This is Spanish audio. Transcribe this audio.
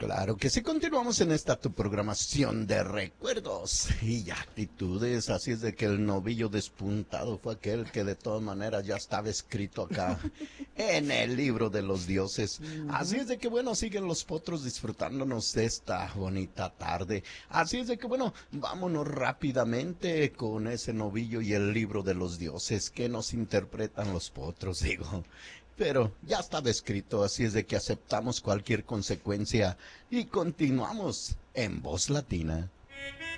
Claro que sí, continuamos en esta tu programación de recuerdos y actitudes, así es de que el novillo despuntado fue aquel que de todas maneras ya estaba escrito acá en el libro de los dioses. Así Ujú. es de que bueno, siguen los potros disfrutándonos de esta bonita tarde. Así es de que bueno, vámonos rápidamente con ese novillo y el libro de los dioses que nos interpretan los potros, digo. Pero ya estaba escrito, así es de que aceptamos cualquier consecuencia y continuamos en voz latina.